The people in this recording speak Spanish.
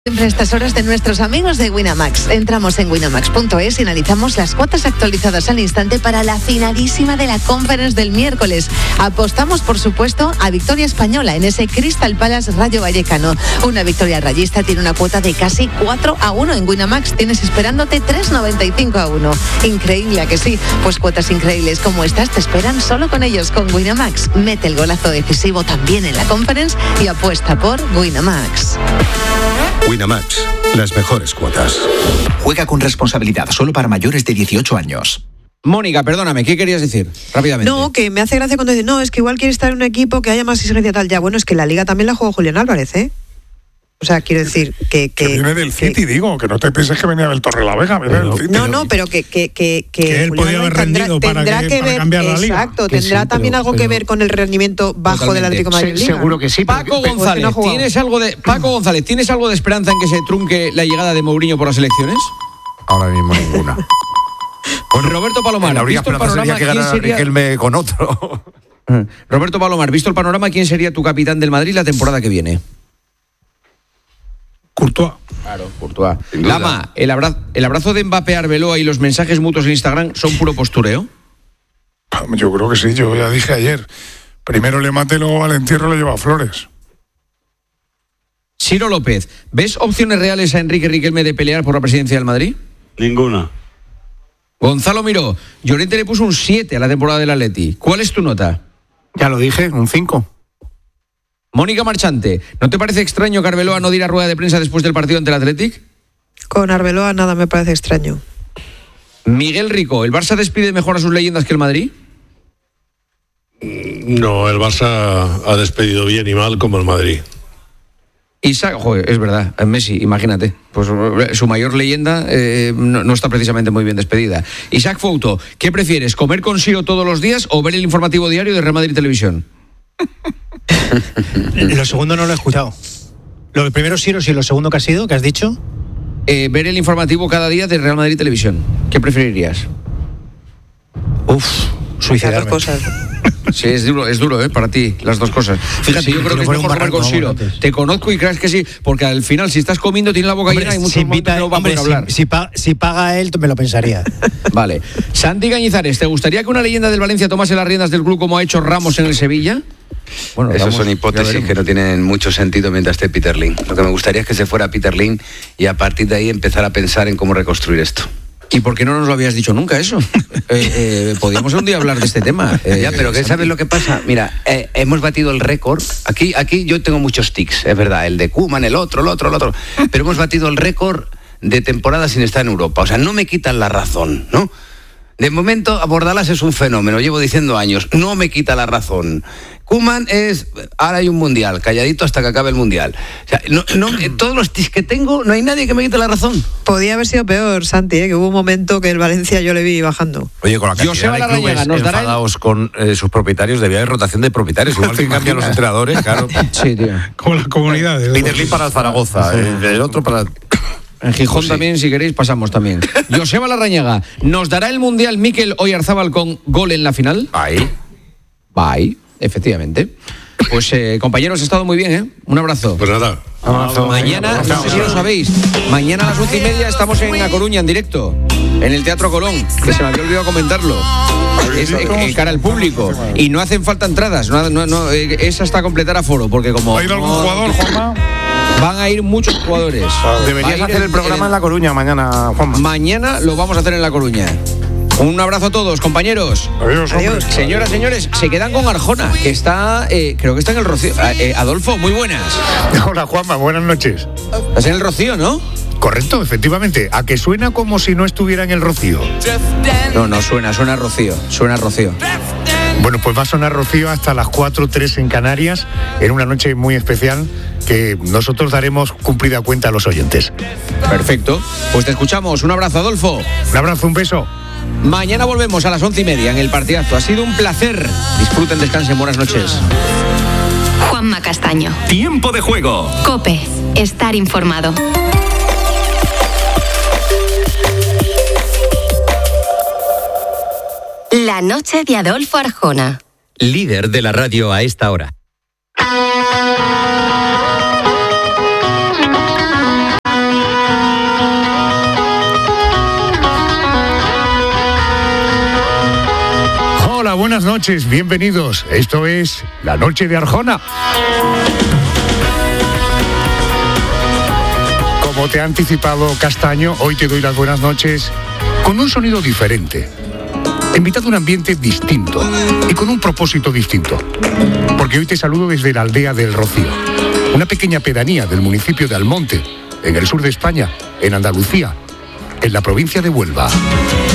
Siempre a estas horas de nuestros amigos de Winamax. Entramos en winamax.es y analizamos las cuotas actualizadas al instante para la finalísima de la Conference del miércoles. Apostamos, por supuesto, a victoria española en ese Crystal Palace Rayo Vallecano. Una victoria rayista tiene una cuota de casi 4-1 en Winamax. Tienes esperándote 3,95-1. Increíble, ¿a que sí? Pues cuotas increíbles como estas te esperan solo con ellos, con Winamax. Mete el golazo decisivo también en la Conference y apuesta por Winamax. Winamax, las mejores cuotas. Juega con responsabilidad, solo para mayores de 18 años. Mónica, perdóname, ¿qué querías decir? Rápidamente. No, que me hace gracia cuando dice, no, es que igual quiere estar en un equipo que haya más exigencia tal. Ya, bueno, es que la Liga también la juega Julián Álvarez, ¿eh? O sea, quiero decir que viene del City, digo, que no te pienses que venía del Torrelavega, viene del City. No, pero que él podía haber rendido para cambiar la Liga. Exacto, tendrá también algo que ver con el rendimiento bajo del Atlético de Madrid. Seguro que sí. Paco González, ¿tienes algo de esperanza en que se trunque la llegada de Mourinho por las elecciones? Ahora mismo ninguna. Roberto Palomar, la ¿visto el panorama? Que ¿quién sería Riquelme con otro? Roberto Palomar, ¿visto el panorama? ¿Quién sería tu capitán del Madrid la temporada que viene? Courtois. Claro, Courtois. Lama, ¿el abrazo de Mbappé a Arbeloa y los mensajes mutuos en Instagram son puro postureo? Yo creo que sí, yo ya dije ayer. Primero le mate, luego al entierro le lleva flores. Ciro López, ¿ves opciones reales a Enrique Riquelme de pelear por la presidencia del Madrid? Ninguna. Gonzalo Miró, Llorente le puso un 7 a la temporada del Atleti. ¿Cuál es tu nota? Ya lo dije, un 5. Mónica Marchante, ¿no te parece extraño que Arbeloa no diera rueda de prensa después del partido ante el Athletic? Con Arbeloa nada me parece extraño. Miguel Rico, ¿el Barça despide mejor a sus leyendas que el Madrid? No, el Barça ha despedido bien y mal como el Madrid. Isaac, joder, es verdad, Messi, imagínate, pues su mayor leyenda no está precisamente muy bien despedida. Isaac Fouto, ¿qué prefieres, comer con Siro todos los días o ver el informativo diario de Real Madrid Televisión? Lo segundo no lo he escuchado. Lo primero Siro, sí, lo segundo que ha sido, ¿qué has dicho? Ver el informativo cada día de Real Madrid Televisión. ¿Qué preferirías? Suicidarme. Las dos cosas. Sí, es duro, para ti, las dos cosas. Fíjate, sí, yo creo que es mejor comer con Siro. Te conozco y crees que sí, porque al final, si estás comiendo, tienes la boca llena y muchos momentos no va a poder hablar. Si paga él, me lo pensaría. Vale. Santi Cañizares, ¿te gustaría que una leyenda del Valencia tomase las riendas del club como ha hecho Ramos en el Sevilla? Bueno, esos son hipótesis que no tienen mucho sentido mientras esté Peter Lim. Lo que me gustaría es que se fuera Peter Lim y a partir de ahí empezar a pensar en cómo reconstruir esto. ¿Y por qué no nos lo habías dicho nunca eso? Podríamos un día hablar de este tema. Ya, pero ¿qué sabes lo que pasa? Mira, hemos batido el récord. Aquí yo tengo muchos tics, es verdad. El de Koeman, el otro. Pero hemos batido el récord de temporada sin estar en Europa. O sea, no me quitan la razón, ¿no? De momento, Bordalás es un fenómeno, llevo diciendo años, no me quita la razón. Koeman ahora hay un mundial, calladito hasta que acabe el mundial. O sea, todos los tics que tengo, no hay nadie que me quite la razón. Podía haber sido peor, Santi, que hubo un momento que el Valencia yo le vi bajando. Oye, con la cantidad de clubes enfadados con sus propietarios, debía haber rotación de propietarios, igual que cambian los entrenadores, claro. Sí, tío. Como las comunidades. Peter Lim para el Zaragoza, el otro para... En Gijón también, si queréis, pasamos también. Joseba Larrañaga, ¿nos dará el Mundial Mikel Oyarzábal con gol en la final? Bye, efectivamente. Pues compañeros, ha estado muy bien, ¿eh? Un abrazo. Pues nada. Mañana, no sé si lo sabéis, mañana a las 11:30 estamos en A Coruña, en directo, en el Teatro Colón, que se me había olvidado comentarlo. Es cara al público. Y no hacen falta entradas, es hasta completar aforo, porque como... ¿Va a ir algún jugador, Juanma? Van a ir muchos jugadores. Deberías hacer el programa en La Coruña mañana, Juanma. Mañana lo vamos a hacer en La Coruña. Un abrazo a todos, compañeros. Adiós. Señoras, señores, se quedan con Arjona, que está, creo que está en el Rocío. Adolfo, muy buenas. Hola, Juanma, buenas noches. Estás en el Rocío, ¿no? Correcto, efectivamente. ¿A que suena como si no estuviera en el Rocío? No suena Rocío. Bueno, pues va a sonar Rocío hasta las 4:03 en Canarias, en una noche muy especial que nosotros daremos cumplida cuenta a los oyentes. Perfecto. Pues te escuchamos. Un abrazo, Adolfo. Un abrazo, un beso. Mañana volvemos a las 11:30 en el partidazo. Ha sido un placer. Disfruten, descansen, buenas noches. Juanma Castaño. Tiempo de juego. COPE. Estar informado. La noche de Adolfo Arjona. Líder de la radio a esta hora. buenas noches, bienvenidos. Esto es La Noche de Arjona. Como te ha anticipado Castaño, hoy te doy las buenas noches con un sonido diferente. Invitado a un ambiente distinto y con un propósito distinto. Porque hoy te saludo desde la aldea del Rocío, una pequeña pedanía del municipio de Almonte, en el sur de España, en Andalucía, en la provincia de Huelva.